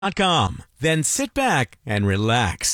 WBZ.com. Then sit back and relax.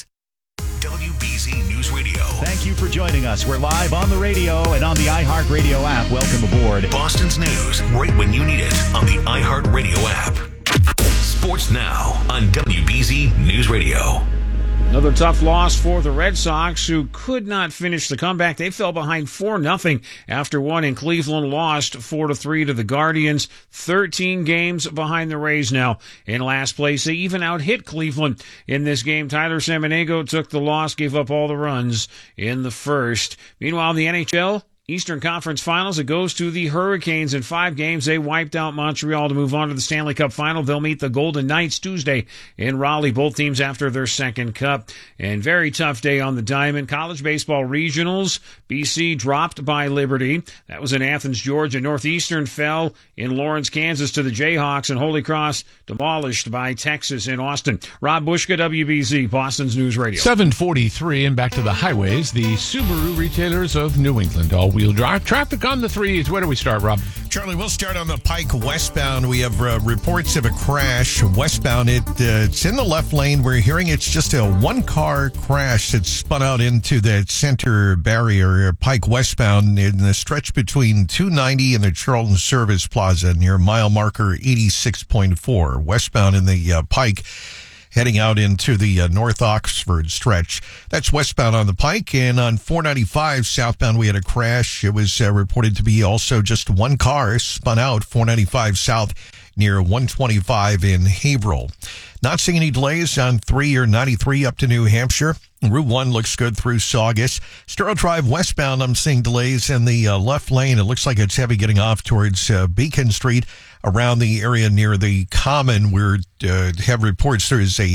WBZ News Radio. Thank you for joining us. We're live on the radio and on the iHeartRadio app. Welcome aboard. Boston's news right when you need it on the iHeartRadio app. Sports Now on WBZ News Radio. Another tough loss for the Red Sox, who could not finish the comeback. They fell behind 4-0 after one in Cleveland, lost 4-3 to the Guardians. 13 games behind the Rays now in last place. They even out-hit Cleveland in this game. Tyler Samaniego took the loss, gave up all the runs in the first. Meanwhile, in the NHL Eastern Conference Finals, it goes to the Hurricanes. In 5 games, they wiped out Montreal to move on to the Stanley Cup Final. They'll meet the Golden Knights Tuesday in Raleigh, both teams after their second cup. And very tough day on the diamond. College baseball regionals, BC dropped by Liberty. That was in Athens, Georgia. Northeastern fell in Lawrence, Kansas to the Jayhawks, and Holy Cross demolished by Texas in Austin. Rob Bushka, WBZ, Boston's News Radio. 7:43, and back to the highways. The Subaru retailers of New England. All-wheel drive traffic on the threes. Where do we start, Rob? Charlie, we'll start on the Pike westbound. We have reports of a crash westbound. It's in the left lane. We're hearing it's just a one-car crash that spun out into that center barrier, Pike westbound, in the stretch between 290 and the Charlton Service Plaza near mile marker 86.4. Westbound in the Pike, heading out into the North Oxford stretch. That's westbound on the Pike. And on 495 southbound, we had a crash. It was reported to be also just one car spun out 495 south near 125 in Haverhill. Not seeing any delays on 3 or 93 up to New Hampshire. Route 1 looks good through Saugus. Stirrow Drive westbound, I'm seeing delays in the left lane. It looks like it's heavy getting off towards Beacon Street. Around the area near the Common, we have reports there is a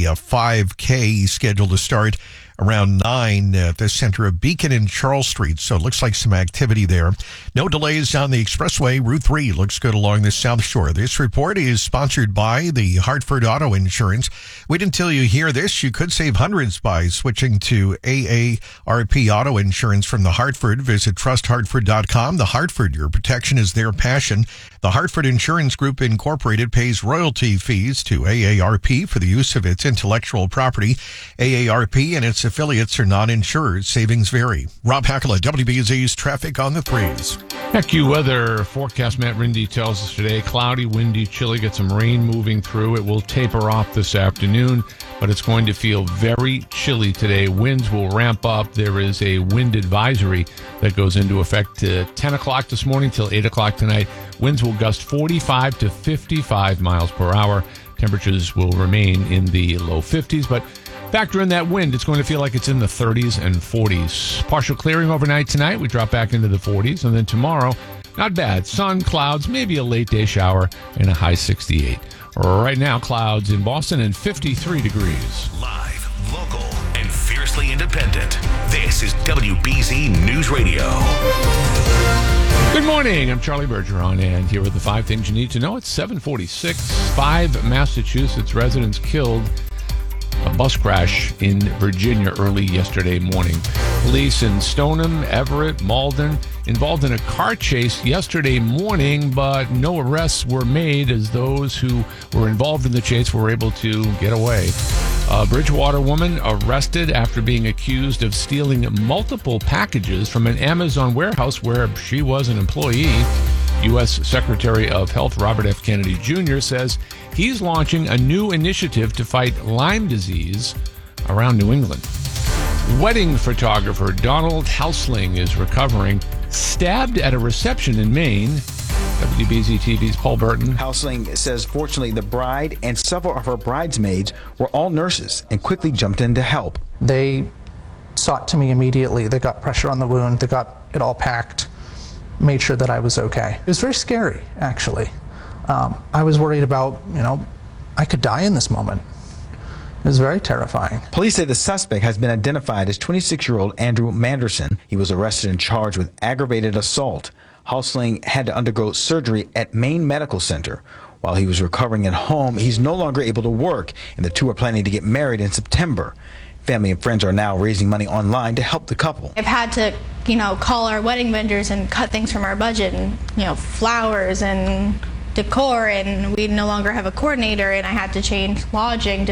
5K scheduled to start around 9 at the center of Beacon and Charles Street. So it looks like some activity there. No delays on the expressway. Route 3 looks good along the South Shore. This report is sponsored by the Hartford Auto Insurance. Wait until you hear this. You could save hundreds by switching to AARP Auto Insurance from the Hartford. Visit trusthartford.com. The Hartford, your protection is their passion. The Hartford Insurance Group Incorporated pays royalty fees to AARP for the use of its intellectual property. AARP and its affiliates are non-insured. Savings vary. Rob Hackala, WBZ's Traffic on the Threes. AccuWeather forecast Matt Rindy tells us today, cloudy, windy, chilly, get some rain moving through. It will taper off this afternoon, but it's going to feel very chilly today. Winds will ramp up. There is a wind advisory that goes into effect 10 o'clock this morning till 8 o'clock tonight. Winds will gust 45 to 55 miles per hour. Temperatures will remain in the low 50s, but factor in that wind, it's going to feel like it's in the 30s and 40s. Partial clearing overnight tonight. We drop back into the 40s. And then tomorrow, not bad. Sun, clouds, maybe a late day shower, and a high 68. Right now, clouds in Boston and 53 degrees. Live, local, and fiercely independent. This is WBZ News Radio. Good morning. I'm Charlie Bergeron, and here are the 5 things you need to know. It's 7:46. 5 Massachusetts residents killed a bus crash in Virginia early yesterday morning. Police in Stoneham, Everett, Malden involved in a car chase yesterday morning, but no arrests were made as those who were involved in the chase were able to get away. A Bridgewater woman arrested after being accused of stealing multiple packages from an Amazon warehouse where she was an employee. U.S. Secretary of Health Robert F. Kennedy Jr. says he's launching a new initiative to fight Lyme disease around New England. Wedding photographer Donald Hausling is recovering, stabbed at a reception in Maine. WBZ TV's Paul Burton. Hausling says fortunately the bride and several of her bridesmaids were all nurses and quickly jumped in to help. They sought to me immediately. They got pressure on the wound. They got it all packed, made sure that I was okay. It was very scary, actually. I was worried about, I could die in this moment. It was very terrifying. Police say the suspect has been identified as 26-year-old Andrew Manderson. He was arrested and charged with aggravated assault. Hausling had to undergo surgery at Maine Medical Center. While he was recovering at home, he's no longer able to work, and the two are planning to get married in September. Family and friends are now raising money online to help the couple. I've had to, call our wedding vendors and cut things from our budget and, flowers and decor, and we no longer have a coordinator, and I had to change lodging